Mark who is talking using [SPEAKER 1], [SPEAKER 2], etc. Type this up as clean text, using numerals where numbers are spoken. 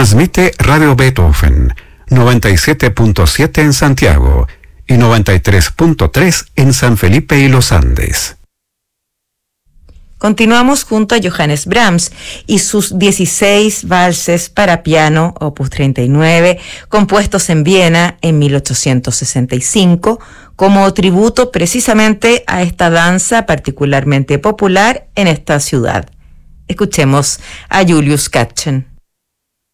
[SPEAKER 1] Transmite Radio Beethoven, 97.7 en Santiago y 93.3 en San Felipe y Los Andes.
[SPEAKER 2] Continuamos junto a Johannes Brahms y sus 16 valses para piano, opus 39, compuestos en Viena en 1865, como tributo precisamente a esta danza particularmente popular en esta ciudad. Escuchemos a Julius Katchen.